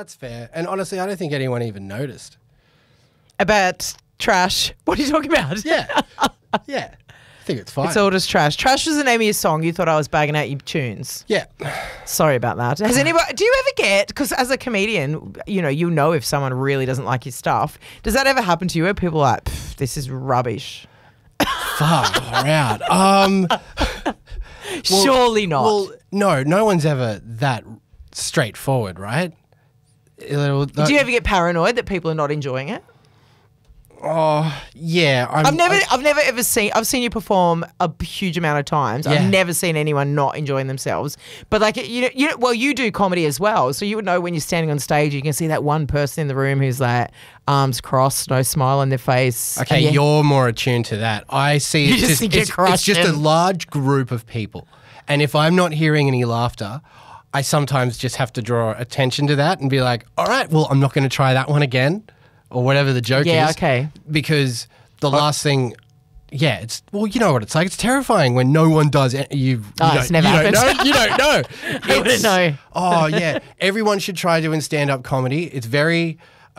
that's fair. And honestly, I don't think anyone even noticed. About trash. What are you talking about? Yeah. Yeah. I think it's fine. It's all just trash. Trash was the name of your song. You thought I was bagging out your tunes. Yeah. Sorry about that. Has anybody? Do you ever get? Because as a comedian, you know if someone really doesn't like your stuff. Does that ever happen to you? Where people are like, this is rubbish. Far out. Surely not. Well, no one's ever that straightforward, right? Do you ever get paranoid that people are not enjoying it? Oh, yeah. I've never ever seen. I've seen you perform a huge amount of times. Yeah. I've never seen anyone not enjoying themselves. But like you do comedy as well, so you would know when you're standing on stage, you can see that one person in the room who's like arms crossed, no smile on their face. Okay, you're more attuned to that. I see You it's just think you're it's just a crushing. large group of people, and if I'm not hearing any laughter, I sometimes just have to draw attention to that and be like, all right, well, I'm not going to try that one again. Or whatever the joke is. Yeah, okay. Because the last thing, it's, well, you know what it's like. It's terrifying when no one does it. It's never happened. You don't know. I wouldn't know. Oh, yeah. Everyone should try doing stand-up comedy. It's very,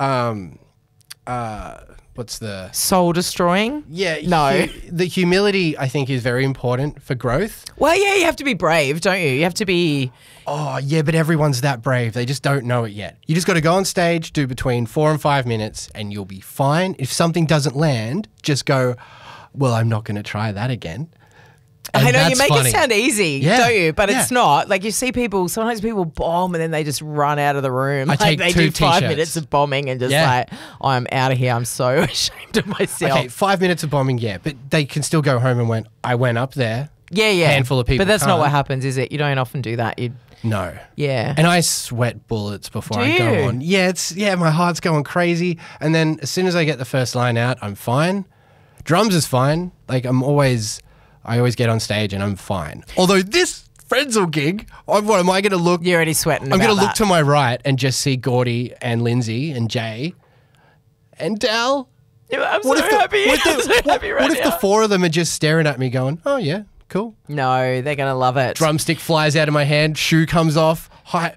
what's the... Soul destroying? Yeah. No. The humility, I think, is very important for growth. Well, yeah, you have to be brave, don't you? You have to be... Oh, yeah, but everyone's that brave. They just don't know it yet. You just got to go on stage, do between 4 and 5 minutes, and you'll be fine. If something doesn't land, just go, well, I'm not going to try that again. And I know, you that's make funny. it sound easy, Yeah, don't you? But yeah. it's not. Like, you see people, sometimes people bomb and then they just run out of the room. I take they 2 do 5 t-shirts. minutes of bombing and just Yeah. I'm out of here. I'm so ashamed of myself. Okay, 5 minutes of bombing, yeah, but they can still go home and I went up there. Yeah. Handful of people But that's not can't. what happens, is it? You don't often do that. No. Yeah. And I sweat bullets before Do I go you? on. Yeah, my heart's going crazy. And then as soon as I get the first line out, I'm fine. Drums is fine. Like I always get on stage and I'm fine. Although this Frenzel gig, what am I going to look? You're already sweating I'm going to look to my right and just see Gordy and Lindsay and Jay and Dal. I'm so happy. I'm so happy right What if now. the 4 of them are just staring at me going, oh yeah, cool. No, they're going to love it. Drumstick flies out of my hand, shoe comes off. Hi.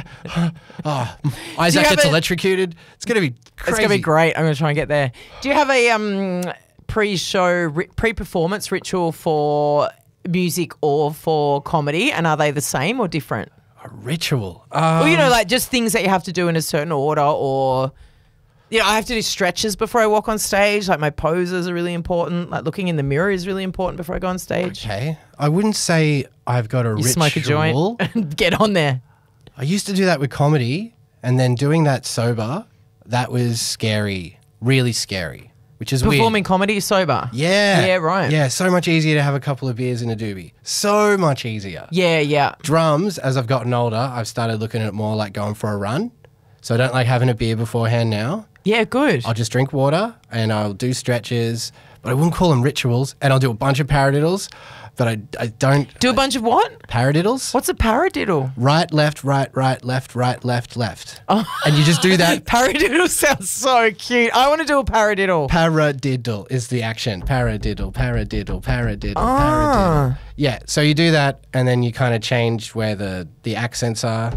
Isaac have gets a- electrocuted. It's going to be crazy. It's going to be great. I'm going to try and get there. Do you have a pre-performance ritual for music or for comedy? And are they the same or different? A ritual. Or, like just things that you have to do in a certain order, or... I have to do stretches before I walk on stage. Like my poses are really important. Like looking in the mirror is really important before I go on stage. Okay. I wouldn't say I've got a You ritual. smoke a joint and get on there. I used to do that with comedy, and then doing that sober, that was scary. Really scary. Which is weird. Performing comedy sober. Yeah. Yeah, right. Yeah, so much easier to have a couple of beers in a doobie. So much easier. Yeah. Drums, as I've gotten older, I've started looking at it more like going for a run. So I don't like having a beer beforehand now. Yeah, good. I'll just drink water and I'll do stretches, but I wouldn't call them rituals. And I'll do a bunch of paradiddles, but I don't... Do a bunch of what? Paradiddles? What's a paradiddle? Right, left, right, left, left. Oh. And you just do that. Paradiddle sounds so cute. I want to do a paradiddle. Paradiddle is the action. Paradiddle, paradiddle. Yeah, so you do that and then you kind of change where the accents are.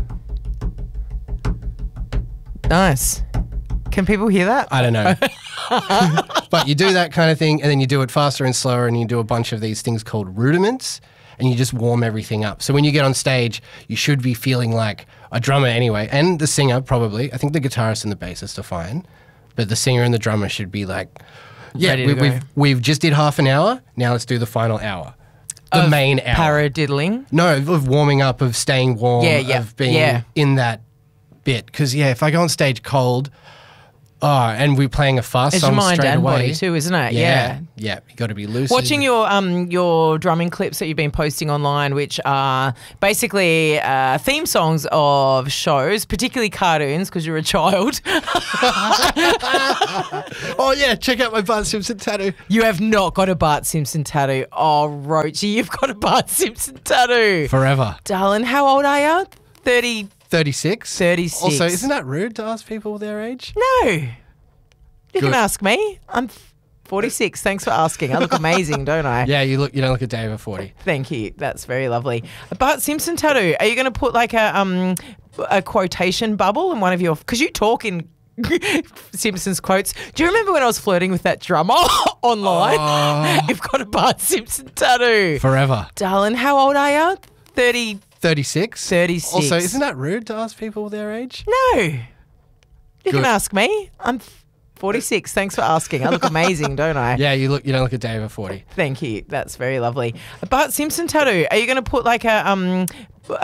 Nice. Can people hear that? I don't know. But you do that kind of thing and then you do it faster and slower and you do a bunch of these things called rudiments and you just warm everything up. So when you get on stage, you should be feeling like a drummer anyway, and the singer probably. I think the guitarist and the bassist are fine, but the singer and the drummer should be like, Ready to go. we've just did half an hour, now let's do the final hour. The main hour. Paradiddling. No, of warming up, of staying warm, of being in that bit. Because, if I go on stage cold... and we're playing a fast It's song your mind straight and away. body too, isn't it? Yeah. You got to be lucid. Watching your drumming clips that you've been posting online, which are basically theme songs of shows, particularly cartoons, because you're a child. Oh, yeah, check out my Bart Simpson tattoo. You have not got a Bart Simpson tattoo. Oh, Roachy, you've got a Bart Simpson tattoo. Forever. Darling, how old are you? 30. 36. 36. Also, isn't that rude to ask people their age? No. You Good. can ask me. I'm 46. Thanks for asking. I look amazing, don't I? Yeah, you don't look a day over 40. Thank you. That's very lovely. Bart Simpson tattoo. Are you going to put like a quotation bubble in one of your? Because you talk in Simpsons quotes. Do you remember when I was flirting with that drummer online? You've got a Bart Simpson tattoo. Forever. Darling, how old are you? 30. 36. 36. Also, isn't that rude to ask people their age? No. You Good. can ask me. I'm 46. Thanks for asking. I look amazing, don't I? Yeah, you don't look a day over 40. Thank you. That's very lovely. Bart Simpson tattoo. Are you going to put like a